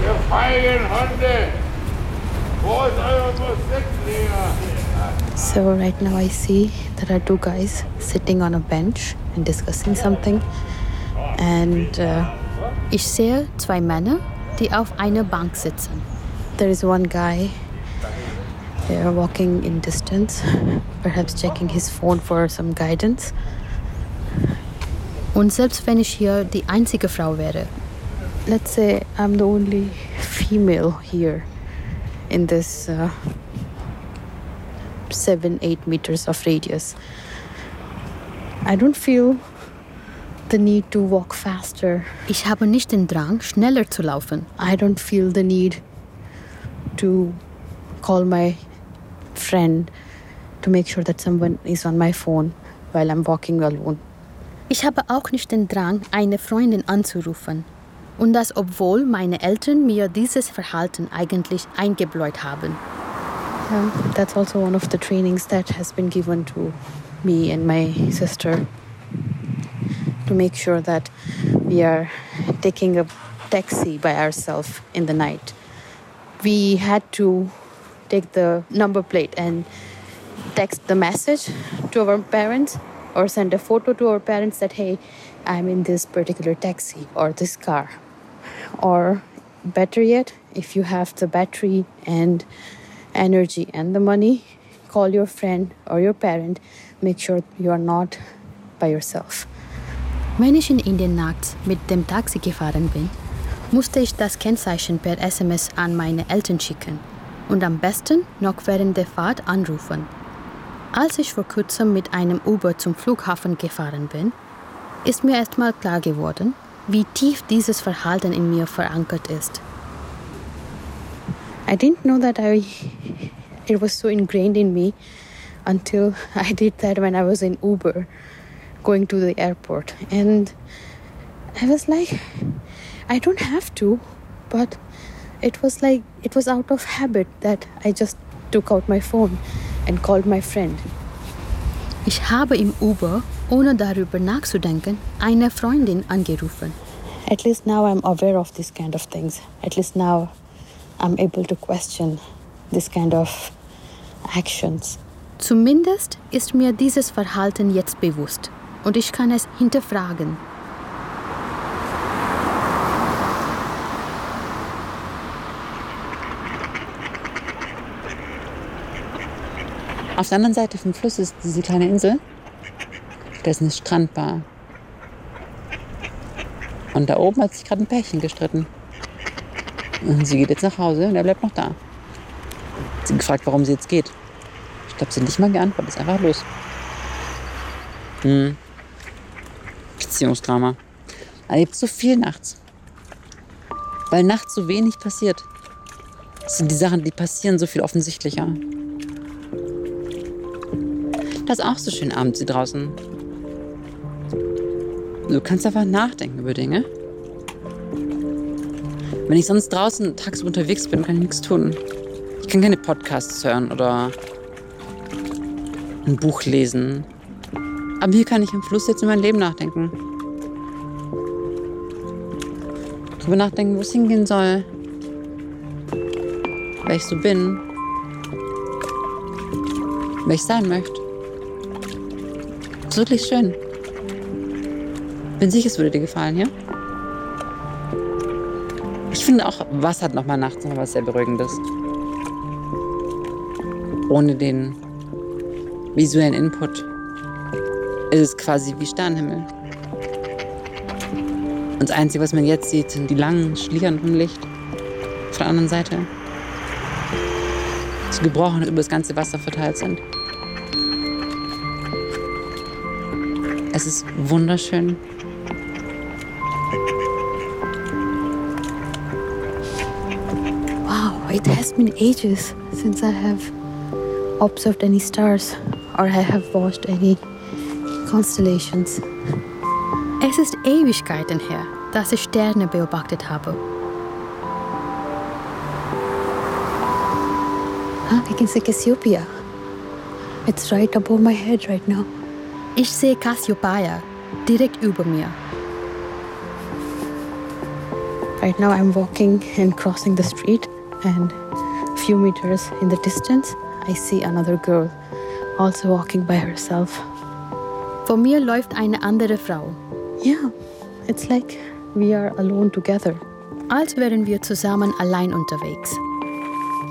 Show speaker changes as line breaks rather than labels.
Ihr feigen Hunde! Wo ist euer Musiklehrer?
So right now I see there are two guys sitting on a bench and discussing something. And
ich sehe zwei Männer, die auf einer Bank sitzen.
There is one guy. They are walking in distance, perhaps checking his phone for some guidance.
Und selbst wenn ich hier die einzige Frau wäre,
let's say I'm the only female here in this 7-8 meters of radius, I don't feel the need to walk faster.
Ich habe nicht den Drang, schneller zu laufen.
I don't feel the need to call my friend to make sure that someone is on my phone while I'm walking alone.
Ich habe auch nicht den Drang, eine Freundin anzurufen. Und das, obwohl meine Eltern mir dieses Verhalten eigentlich eingebläut haben.
That's also one of the trainings that has been given to me and my sister to make sure that we are taking a taxi by ourselves in the night. We had to take the number plate and text the message to our parents or send a photo to our parents that, hey, I'm in this particular taxi or this car. Or better yet, if you have the battery and energy and the money, call your friend or your parent. Make sure you are not by yourself.
Wenn ich in Indien nachts mit dem Taxi gefahren bin, musste ich das Kennzeichen per SMS an meine Eltern schicken und am besten noch während der Fahrt anrufen. Als ich vor kurzem mit einem Uber zum Flughafen gefahren bin, ist mir erstmal klar geworden, wie tief dieses Verhalten in mir verankert ist.
I didn't know that it was so ingrained in me until I did that when I was in Uber going to the airport. And I was like, I don't have to, but it was out of habit that I just took out my phone and called my friend.
Ich habe im Uber, ohne darüber nachzudenken, eine Freundin angerufen.
At least now I'm aware of these kind of things. At least now I'm able to question this kind of actions.
Zumindest ist mir dieses Verhalten jetzt bewusst und ich kann es hinterfragen.
Auf der anderen Seite vom Fluss ist diese kleine Insel. Da ist eine Strandbar. Und da oben hat sich gerade ein Pärchen gestritten. Und sie geht jetzt nach Hause und er bleibt noch da. Sie gefragt, warum sie jetzt geht. Ich glaube, sie hat nicht mal geantwortet. Ist einfach los. Beziehungsdrama. Erlebt so viel nachts. Weil nachts so wenig passiert. Das sind die Sachen, die passieren, so viel offensichtlicher. Das ist auch so schön abends hier draußen. Du kannst einfach nachdenken über Dinge. Wenn ich sonst draußen tagsüber unterwegs bin, kann ich nichts tun. Ich kann keine Podcasts hören oder ein Buch lesen. Aber hier kann ich am Fluss jetzt in mein Leben nachdenken. Darüber nachdenken, wo es hingehen soll. Wer ich so bin. Wer ich sein möchte. Das ist wirklich schön. Bin sicher, es würde dir gefallen, ja? Ich finde auch, Wasser hat nochmal nachts noch was sehr Beruhigendes. Ohne den visuellen Input ist es quasi wie Sternenhimmel. Und das Einzige, was man jetzt sieht, sind die langen Schlieren vom Licht von der anderen Seite. So gebrochen und über das ganze Wasser verteilt sind. Es ist wunderschön.
Wow, it has been ages since I have observed any stars or I have watched any constellations.
Es ist Ewigkeiten her, dass ich Sterne beobachtet habe.
I can see Cassiopeia. It's right above my head right now.
Ich sehe Cassiopeia direkt über mir.
Right now I'm walking and crossing the street, and a few meters in the distance I see another girl also walking by herself.
Vor mir läuft eine andere Frau.
Yeah, it's like we are alone together.
Als wären wir zusammen allein unterwegs.